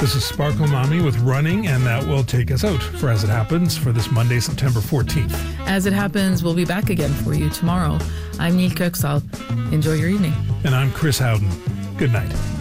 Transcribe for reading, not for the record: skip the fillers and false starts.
This is Sparkle Mommy with Running, and that will take us out for As It Happens for this Monday, September 14th. As It Happens, we'll be back again for you tomorrow. I'm Neil Kirksall. Enjoy your evening. And I'm Chris Howden. Good night.